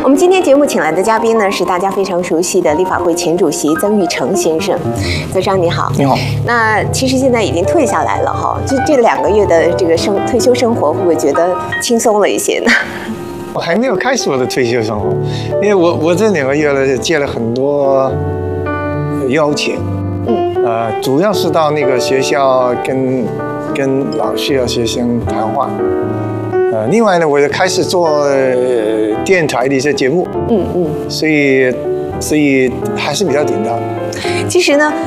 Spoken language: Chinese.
我们今天节目请来的嘉宾呢，是大家非常熟悉的立法会前主席曾钰成先生。曾生你好。 你好。 那其实现在已经退下来了哈，这2个月的这个退休生活，会不会觉得轻松了一些呢？ 我还没有开始我的退休生活，因为我这2个月呢接了很多邀请，主要是到那个学校跟老师和学生谈话，另外呢我也开始做电台的一些节目，所以还是比较紧张。 其实呢，